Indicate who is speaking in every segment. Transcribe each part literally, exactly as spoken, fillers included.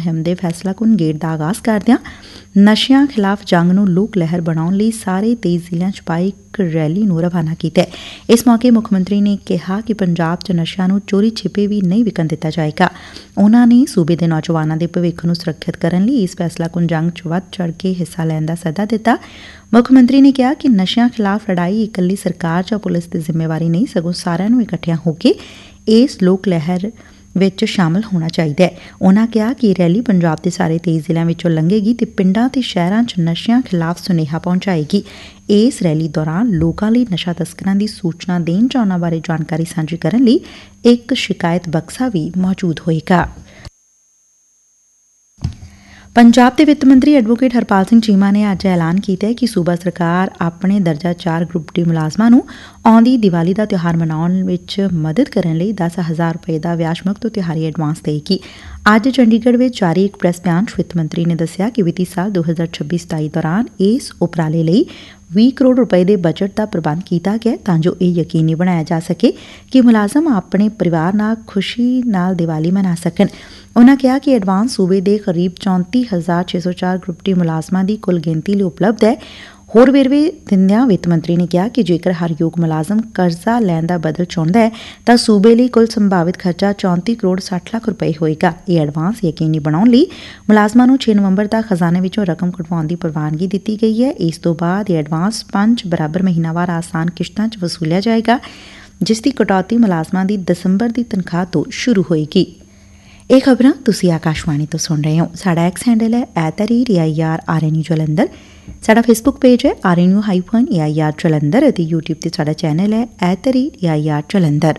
Speaker 1: ਮੁਹਿੰਮ ਦੇ ਫੈਸਲਾਕੁਨ ਗੇੜ ਦਾ ਆਗਾਜ਼ ਕਰਦਿਆਂ ਨਸ਼ਿਆਂ ਖਿਲਾਫ ਜੰਗ ਨੂੰ ਲੋਕ ਲਹਿਰ ਬਣਾਉਣ ਲਈ ਸਾਰੇ ਤੇਈ ਜ਼ਿਲ੍ਹਿਆਂ 'ਚ ਬਾਈਕ ਰੈਲੀ ਨੂੰ ਰਵਾਨਾ ਕੀਤਾ। ਇਸ ਮੌਕੇ ਮੁੱਖ ਮੰਤਰੀ ਨੇ ਕਿਹਾ ਕਿ ਪੰਜਾਬ 'ਚ ਨਸ਼ਿਆਂ ਨੂੰ ਚੋਰੀ ਛਿਪੇ ਵੀ ਨਹੀਂ ਵਿਕਣ ਦਿੱਤਾ ਜਾਏਗਾ। ਉਨ੍ਹਾਂ ਨੇ ਸੂਬੇ ਦੇ ਨੌਜਵਾਨਾਂ ਦੇ ਭਵਿੱਖ ਨੂੰ ਸੁਰੱਖਿਅਤ ਕਰਨ ਲਈ ਇਸ ਫੈਸਲਾਕੁਨ ਜੰਗ 'ਚ ਵੱਧ ਚੜ੍ਹ ਕੇ ਹਿੱਸਾ ਲੈਣ ਦਾ ਸੱਦਾ ਦਿੱਤਾ। ਮੁੱਖ ਮੰਤਰੀ ਨੇ ਕਿਹਾ ਕਿ ਨਸ਼ਿਆਂ ਖਿਲਾਫ ਲੜਾਈ ਇਕੱਲੀ ਸਰਕਾਰ ਜਾਂ ਪੁਲਿਸ ਦੀ ਜ਼ਿੰਮੇਵਾਰੀ ਨਹੀਂ, ਸਗੋਂ ਸਾਰਿਆਂ ਨੂੰ ਇਕੱਠਿਆਂ ਹੋ ਕੇ ਇਸ ਲੋਕ ਲਹਿਰ ਵਿੱਚ ਸ਼ਾਮਲ ਹੋਣਾ ਚਾਹੀਦਾ ਹੈ। ਉਨ੍ਹਾਂ ਕਿਹਾ ਕਿ ਇਹ ਰੈਲੀ ਪੰਜਾਬ ਦੇ ਸਾਰੇ ਤੇਈ ਜ਼ਿਲ੍ਹਿਆਂ ਵਿੱਚੋਂ ਲੰਘੇਗੀ ਤੇ ਪਿੰਡਾਂ ਤੇ ਸ਼ਹਿਰਾਂ 'ਚ ਨਸ਼ਿਆਂ ਖਿਲਾਫ ਸੁਨੇਹਾ ਪਹੁੰਚਾਏਗੀ। ਇਸ ਰੈਲੀ ਦੌਰਾਨ ਲੋਕਾਂ ਲਈ ਨਸ਼ਾ ਤਸਕਰਾਂ ਦੀ ਸੂਚਨਾ ਦੇਣ ਜਾਂ ਉਨ੍ਹਾਂ ਬਾਰੇ ਜਾਣਕਾਰੀ ਸਾਂਝੀ ਕਰਨ ਲਈ ਇੱਕ ਸ਼ਿਕਾਇਤ ਬਕਸਾ ਵੀ ਮੌਜੂਦ ਹੋਏਗਾ। ਪੰਜਾਬ ਦੇ ਵਿੱਤ ਮੰਤਰੀ ਐਡਵੋਕੇਟ ਹਰਪਾਲ ਸਿੰਘ ਚੀਮਾ ਨੇ ਅੱਜ ਐਲਾਨ ਕੀਤਾ ਹੈ ਕਿ ਸੂਬਾ ਸਰਕਾਰ ਆਪਣੇ ਦਰਜਾ ਚਾਰ ਗਰੁੱਪ ਡੀ ਮੁਲਾਜ਼ਮਾਂ ਨੂੰ ਆਉਂਦੀ ਦੀਵਾਲੀ ਦਾ ਤਿਉਹਾਰ ਮਨਾਉਣ ਵਿੱਚ ਮਦਦ ਕਰਨ ਲਈ ਦਸ ਹਜ਼ਾਰ ਰੁਪਏ ਦਾ ਵਿਆਜ ਮੁਕਤ ਤਿਉਹਾਰੀ ਐਡਵਾਂਸ ਦੇਵੇਗੀ। ਅੱਜ ਚੰਡੀਗੜ੍ਹ ਵਿੱਚ ਜਾਰੀ ਇੱਕ ਪ੍ਰੈਸ ਬਿਆਨ 'ਚ ਵਿੱਤ ਮੰਤਰੀ ਨੇ ਦੱਸਿਆ ਕਿ ਵਿੱਤੀ ਸਾਲ ਦੋ ਹਜ਼ਾਰ ਛੱਬੀ ਸਤਾਈ ਦੌਰਾਨ ਇਸ ਉਪਰਾਲੇ ਲਈ ਵੀਹ ਕਰੋੜ ਰੁਪਏ ਦੇ ਬਜਟ ਦਾ ਪ੍ਰਬੰਧ ਕੀਤਾ ਗਿਆ ਤਾਂ ਜੋ ਇਹ ਯਕੀਨੀ ਬਣਾਇਆ ਜਾ ਸਕੇ ਕਿ ਮੁਲਾਜ਼ਮ ਆਪਣੇ ਪਰਿਵਾਰ ਨਾਲ ਖੁਸ਼ੀ ਨਾਲ ਦੀਵਾਲੀ ਮਨਾ ਸਕਣ। ਉਨ੍ਹਾਂ ਕਿਹਾ ਕਿ ਐਡਵਾਂਸ ਸੂਬੇ ਦੇ ਕਰੀਬ ਚੌਂਤੀ ਹਜ਼ਾਰ ਛੇ ਸੌ ਚਾਰ ਗਰੁੱਪ ਡੀ ਮੁਲਾਜ਼ਮਾਂ ਦੀ ਕੁੱਲ ਗਿਣਤੀ ਲਈ ਉਪਲਬਧ ਹੈ। ਹੋਰ ਵੇਰਵੇ ਦਿੰਦਿਆਂ ਵਿੱਤ ਮੰਤਰੀ ਨੇ ਕਿਹਾ ਕਿ ਜੇਕਰ ਹਰ ਯੋਗ ਮੁਲਾਜ਼ਮ ਕਰਜ਼ਾ ਲੈਣ ਦਾ ਬਦਲ ਚਾਹੁੰਦਾ ਹੈ ਤਾਂ ਸੂਬੇ ਲਈ ਕੁੱਲ ਸੰਭਾਵਿਤ ਖਰਚਾ ਚੌਂਤੀ ਕਰੋੜ ਸੱਠ ਲੱਖ ਰੁਪਏ ਹੋਏਗਾ। ਇਹ ਐਡਵਾਂਸ ਯਕੀਨੀ ਬਣਾਉਣ ਲਈ ਮੁਲਾਜ਼ਮਾਂ ਨੂੰ ਛੇ ਨਵੰਬਰ ਤੱਕ ਖਜ਼ਾਨੇ ਵਿੱਚੋਂ ਰਕਮ ਕਢਵਾਉਣ ਦੀ ਪ੍ਰਵਾਨਗੀ ਦਿੱਤੀ ਗਈ ਹੈ। ਇਸ ਤੋਂ ਬਾਅਦ ਇਹ ਐਡਵਾਂਸ ਪੰਜ ਬਰਾਬਰ ਮਹੀਨਾਵਾਰ ਆਸਾਨ ਕਿਸ਼ਤਾਂ 'ਚ ਵਸੂਲਿਆ ਜਾਏਗਾ, ਜਿਸ ਦੀ ਕਟੌਤੀ ਮੁਲਾਜ਼ਮਾਂ ਦੀ ਦਸੰਬਰ ਦੀ ਤਨਖਾਹ ਤੋਂ ਸ਼ੁਰੂ ਹੋਏਗੀ। ਇਹ ਖਬਰਾਂ ਤੁਸੀਂ ਆਕਾਸ਼ਵਾਣੀ ਤੋਂ ਸੁਣ ਰਹੇ ਹੋ। ਸਾਡਾ ਐਕਸ ਹੈਂਡਲ ਹੈ at the rate A I R R N U Jalandhar. ਸਾਡਾ ਫੇਸਬੁੱਕ ਪੇਜ ਹੈ R N U hyphen A I R Jalandhar ਅਤੇ ਯੂਟਿਊਬ ਤੇ ਸਾਡਾ ਚੈਨਲ ਹੈ at the rate A I R Jalandhar.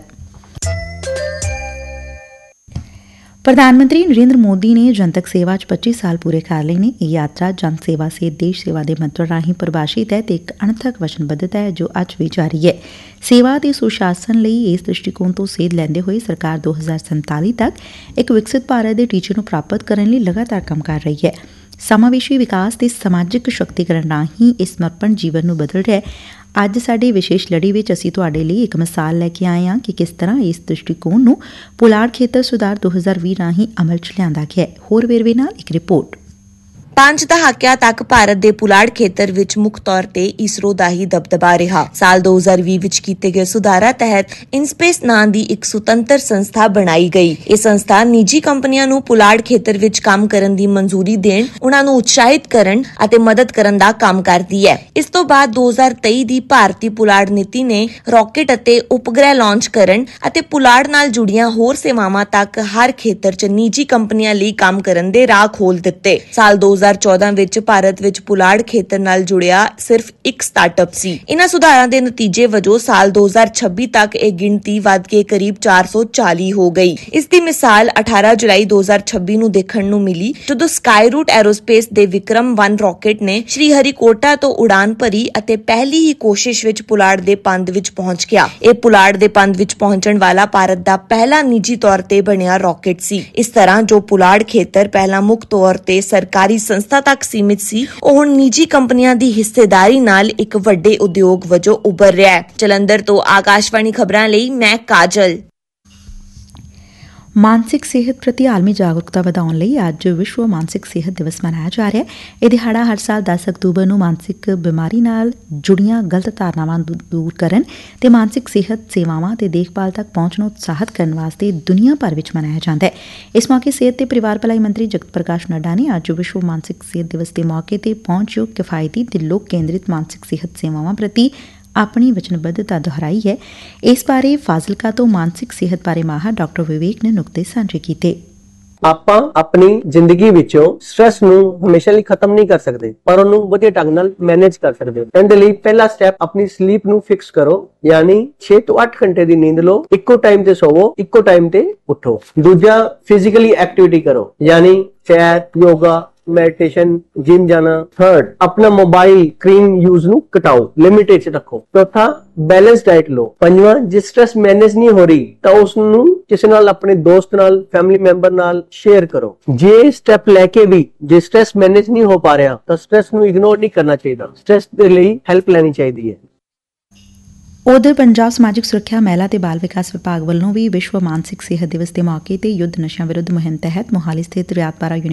Speaker 1: ਪ੍ਰਧਾਨ ਮੰਤਰੀ ਨਰਿੰਦਰ ਮੋਦੀ ਨੇ ਜਨਤਕ ਸੇਵਾ 'ਚ ਪੱਚੀ ਸਾਲ ਪੂਰੇ ਕਰ ਲਏ ਨੇ। ਇਹ ਯਾਤਰਾ ਜਨ ਸੇਵਾ ਸੇ ਦੇਸ਼ ਸੇਵਾ ਦੇ ਮੰਤਰ ਰਾਹੀਂ ਪਰਿਭਾਸ਼ਿਤ ਹੈ ਤੇ ਇੱਕ ਅਣਥੱਕ ਵਚਨਬੱਧਤਾ ਹੈ ਜੋ ਅੱਜ ਵੀ ਜਾਰੀ ਹੈ। ਸੇਵਾ ਤੇ ਸੁਸ਼ਾਸਨ ਲਈ ਇਸ ਦ੍ਰਿਸ਼ਟੀਕੋਣ ਤੋਂ ਸੇਧ ਲੈਂਦੇ ਹੋਏ ਸਰਕਾਰ ਦੋ ਹਜ਼ਾਰ ਸੰਤਾਲੀ ਤੱਕ ਇੱਕ ਵਿਕਸਿਤ ਭਾਰਤ ਦੇ ਟੀਚੇ ਨੂੰ ਪ੍ਰਾਪਤ ਕਰਨ ਲਈ ਲਗਾਤਾਰ ਕੰਮ ਕਰ ਰਹੀ ਹੈ। ਸਮਾਵੇਸ਼ੀ ਵਿਕਾਸ ਤੇ ਸਮਾਜਿਕ ਸ਼ਕਤੀਕਰਨ ਰਾਹੀਂ ਇਹ ਸਮਰਪਣ ਜੀਵਨ ਨੂੰ ਬਦਲ ਰਿਹਾ ਹੈ। ਅੱਜ ਸਾਡੀ ਵਿਸ਼ੇਸ਼ ਲੜੀ ਵਿੱਚ ਅਸੀਂ ਤੁਹਾਡੇ ਲਈ ਇੱਕ ਮਿਸਾਲ ਲੈ ਕੇ ਆਏ ਹਾਂ ਕਿ ਕਿਸ ਤਰ੍ਹਾਂ ਇਸ ਦ੍ਰਿਸ਼ਟੀਕੋਣ ਨੂੰ ਪੁਲਾੜ ਖੇਤਰ ਸੁਧਾਰ ਦੋ ਹਜ਼ਾਰ ਵੀਹ ਰਾਹੀਂ ਅਮਲ 'ਚ ਲਿਆਂਦਾ ਗਿਆ ਹੈ। ਹੋਰ ਵੇਰਵੇ ਨਾਲ ਇੱਕ ਰਿਪੋਰਟ।
Speaker 2: ਪੰਜ ਦਹਾਕਿਆਂ ਤੱਕ ਭਾਰਤ ਦੇ ਪੁਲਾੜ ਖੇਤਰ ਵਿੱਚ ਮੁੱਖ ਤੌਰ ਤੇ ਇਸਰੋ ਦਾ ਹੀ ਦਬਦਬਾ ਰਿਹਾ। ਸਾਲ ਦੋ ਹਜ਼ਾਰ ਵੀਹ ਵਿੱਚ ਕੀਤੇ ਗਏ ਸੁਧਾਰਾਂ ਤਹਿਤ ਇਨਸਪੇਸ ਨਾਂ ਦੀ ਇੱਕ ਸੁਤੰਤਰ ਸੰਸਥਾ ਬਣਾਈ ਗਈ। ਇਹ ਸੰਸਥਾ ਨਿੱਜੀ ਕੰਪਨੀਆਂ ਨੂੰ ਪੁਲਾੜ ਖੇਤਰ ਵਿੱਚ ਕੰਮ ਕਰਨ ਦੀ ਮਨਜ਼ੂਰੀ ਦੇਣ, ਉਹਨਾਂ ਨੂੰ ਉਤਸ਼ਾਹਿਤ ਕਰਨ ਅਤੇ ਮਦਦ ਕਰਨ ਦਾ ਕੰਮ ਕਰਦੀ ਹੈ। ਇਸ ਤੋਂ ਬਾਅਦ ਦੋ ਹਜ਼ਾਰ ਤੇਈ ਦੀ ਭਾਰਤੀ ਪੁਲਾੜ ਨੀਤੀ ਨੇ ਰਾਕੇਟ ਅਤੇ ਉਪਗ੍ਰਹਿ ਲਾਂਚ ਕਰਨ ਅਤੇ ਪੁਲਾੜ ਨਾਲ ਜੁੜੀਆਂ ਹੋਰ ਸੇਵਾਵਾਂ ਤੱਕ ਹਰ ਖੇਤਰ 'ਚ ਨਿੱਜੀ ਕੰਪਨੀਆਂ ਲਈ ਕੰਮ ਕਰਨ ਦੇ ਰਾਹ ਖੋਲ੍ਹ ਦਿੱਤੇ। ਸਾਲ ਦੋ ਹਜ਼ਾਰ ਚੌਦਾਂ ਵਿੱਚ ਭਾਰਤ ਵਿੱਚ ਪੁਲਾੜ ਖੇਤਰ ਨਾਲ ਜੁੜਿਆ ਸਿਰਫ ਇੱਕ ਸਟਾਰਟਅਪ ਸੀ। ਇਹਨਾਂ ਸੁਧਾਰਾਂ ਦੇ ਨਤੀਜੇ ਵਜੋਂ ਸਾਲ ਦੋ ਹਜ਼ਾਰ ਛੱਬੀ ਤੱਕ ਇਹ ਗਿਣਤੀ ਵੱਧ ਕੇ ਕਰੀਬ ਚਾਰ ਸੌ ਚਾਲੀ ਹੋ ਗਈ। ਇਸ ਦੀ ਮਿਸਾਲ ਅਠਾਰਾਂ ਜੁਲਾਈ ਦੋ ਹਜ਼ਾਰ ਛੱਬੀ ਨੂੰ ਦੇਖਣ ਨੂੰ ਮਿਲੀ, ਜਦੋਂ ਸਕਾਈ ਰੂਟ ਐਰੋਸਪੇਸ ਦੇ ਵਿਕਰਮ ਇੱਕ ਰਾਕੇਟ ਨੇ ਸ਼੍ਰੀ ਹਰੀਕੋਟਾ ਤੋਂ ਉਡਾਨ ਭਰੀ ਅਤੇ ਪਹਿਲੀ ਹੀ ਕੋਸ਼ਿਸ਼ ਵਿੱਚ ਪੁਲਾੜ ਦੇ ਪੰਧ ਵਿੱਚ ਪਹੁੰਚ ਗਿਆ। ਇਹ ਪੁਲਾੜ ਦੇ ਪੰਧ ਵਿੱਚ ਪਹੁੰਚਣ ਵਾਲਾ ਭਾਰਤ ਦਾ ਪਹਿਲਾ ਨਿੱਜੀ ਤੌਰ ਤੇ ਬਣਿਆ ਰਾਕੇਟ ਸੀ। ਇਸ ਤਰ੍ਹਾਂ ਜੋ ਪੁਲਾੜ ਖੇਤਰ ਪਹਿਲਾਂ ਮੁੱਖ ਤੌਰ ਤੇ ਸਰਕਾਰੀ ਸੰਸਥਾ ਤੱਕ ਸੀਮਿਤ ਸੀ, ਉਹ ਹੁਣ ਨਿੱਜੀ ਕੰਪਨੀਆਂ ਦੀ ਹਿੱਸੇਦਾਰੀ ਨਾਲ ਇੱਕ ਵੱਡੇ ਉਦਯੋਗ ਵਜੋਂ ਉੱਭਰ ਰਿਹਾ ਹੈ। ਜਲੰਧਰ ਤੋਂ ਆਕਾਸ਼ਵਾਣੀ ਖਬਰਾਂ ਲਈ ਮੈਂ ਕਾਜਲ।
Speaker 1: ਮਾਨਸਿਕ ਸਿਹਤ ਪ੍ਰਤੀ ਆਲਮੀ ਜਾਗਰੂਕਤਾ ਵਧਾਉਣ ਲਈ ਅੱਜ ਵਿਸ਼ਵ ਮਾਨਸਿਕ ਸਿਹਤ ਦਿਵਸ ਮਨਾਇਆ ਜਾ ਰਿਹਾ ਹੈ। ਇਹ ਦਿਹਾੜਾ ਹਰ ਸਾਲ ਦਸ ਅਕਤੂਬਰ ਨੂੰ ਮਾਨਸਿਕ ਬਿਮਾਰੀ ਨਾਲ ਜੁੜੀਆਂ ਗਲਤ ਧਾਰਨਾਵਾਂ ਨੂੰ ਦੂਰ ਕਰਨ ਤੇ ਮਾਨਸਿਕ ਸਿਹਤ ਸੇਵਾਵਾਂ ਤੇ ਦੇਖਭਾਲ ਤੱਕ ਪਹੁੰਚ ਨੂੰ ਉਤਸ਼ਾਹਿਤ ਕਰਨ ਵਾਸਤੇ ਦੁਨੀਆ ਭਰ ਵਿੱਚ ਮਨਾਇਆ ਜਾਂਦਾ ਹੈ। ਇਸ ਮੌਕੇ ਸਿਹਤ ਤੇ ਪਰਿਵਾਰ ਭਲਾਈ ਮੰਤਰੀ ਜਗਤ ਪ੍ਰਕਾਸ਼ ਨੱਡਾ ਨੇ ਅੱਜ ਵਿਸ਼ਵ ਮਾਨਸਿਕ ਸਿਹਤ ਦਿਵਸ ਦੇ ਮੌਕੇ ਤੇ ਪਹੁੰਚਯੋਗ, ਕਿਫਾਇਤੀ ਤੇ ਲੋਕ ਕੇਂਦਰਿਤ ਮਾਨਸਿਕ ਸਿਹਤ ਸੇਵਾਵਾਂ ਪ੍ਰਤੀ ਆਪਣੀ ਵਚਨਬੱਧਤਾ ਦੁਹਰਾਈ ਹੈ। ਇਸ ਬਾਰੇ ਫਾਜ਼ਿਲਕਾ ਤੋਂ ਮਾਨਸਿਕ ਸਿਹਤ ਬਾਰੇ ਮਾਹਰ ਡਾਕਟਰ ਵਿਵੇਕ ਨੇ ਨੁਕਤੇ ਸਾਂਝੇ ਕੀਤੇ।
Speaker 3: ਆਪਾਂ ਆਪਣੀ ਜ਼ਿੰਦਗੀ ਵਿੱਚੋਂ ਸਟ੍ਰੈਸ ਨੂੰ ਹਮੇਸ਼ਾ ਲਈ ਖਤਮ ਨਹੀਂ ਕਰ ਸਕਦੇ, ਪਰ ਉਹਨੂੰ ਵਧੀਆ ਢੰਗ ਨਾਲ ਮੈਨੇਜ ਕਰ ਸਕਦੇ ਹੋ। ਇਹਦੇ ਲਈ ਪਹਿਲਾ ਸਟੈਪ ਆਪਣੀ ਸਲੀਪ ਨੂੰ ਫਿਕਸ ਕਰੋ, ਯਾਨੀ ਛੇ ਤੋਂ ਅੱਠ ਘੰਟੇ ਦੀ ਨੀਂਦ ਲਓ, ਇੱਕੋ ਟਾਈਮ ਤੇ ਸੋਵੋ, ਇੱਕੋ ਟਾਈਮ ਤੇ ਉੱਠੋ। ਦੂਜਾ, ਫਿਜ਼ੀਕਲੀ ਐਕਟੀਵਿਟੀ ਕਰੋ, ਯਾਨੀ ਸੈਰ, ਯੋਗਾ, ਮੈਡੀਟੇਸ਼ਨ, ਜਿਮ ਜਾਣਾ। ਥਰਡ, ਆਪਣਾ ਮੋਬਾਈਲ ਸਕਰੀਨ ਯੂਜ਼ ਨੂੰ ਘਟਾਓ, ਲਿਮਿਟ ਵਿੱਚ ਰੱਖੋ। ਚੌਥਾ, ਬੈਲੈਂਸ ਡਾਈਟ ਲਓ। ਪੰਜਵਾਂ, ਜੇ ਸਟ੍ਰੈਸ ਮੈਨੇਜ ਨਹੀਂ ਹੋ ਰਹੀ ਤਾਂ ਉਸ ਨੂੰ ਕਿਸੇ ਨਾਲ, ਆਪਣੇ ਦੋਸਤ ਨਾਲ, ਫੈਮਿਲੀ ਮੈਂਬਰ ਨਾਲ ਸ਼ੇਅਰ ਕਰੋ। ਜੇ ਸਟੈਪ ਲੈ ਕੇ ਵੀ ਜੇ ਸਟ੍ਰੈਸ ਮੈਨੇਜ ਨਹੀਂ ਹੋ ਪਾ ਰਿਹਾ ਤਾਂ ਸਟ੍ਰੈਸ ਨੂੰ ਇਗਨੋਰ ਨਹੀਂ ਕਰਨਾ ਚਾਹੀਦਾ, ਸਟ੍ਰੈਸ ਦੇ ਲਈ ਹੈਲਪ ਲੈਣੀ ਚਾਹੀਦੀ ਹੈ।
Speaker 1: ਉਧਰ ਪੰਜਾਬ ਸਮਾਜਿਕ ਸੁਰੱਖਿਆ, ਮਹਿਲਾ ਤੇ ਬਾਲ ਵਿਕਾਸ ਵਿਭਾਗ ਵੱਲੋਂ ਵੀ ਵਿਸ਼ਵ ਮਾਨਸਿਕ ਸਿਹਤ ਦਿਵਸ ਦੇ ਮੌਕੇ ਤੇ ਯੁੱਧ ਨਸ਼ਿਆਂ ਵਿਰੁੱਧ ਮੁਹਿੰਮ ਤਹਿਤ ਮੋਹਾਲੀ ਸਥਿਤ ਰਿਆਤ ਬਾਰਾ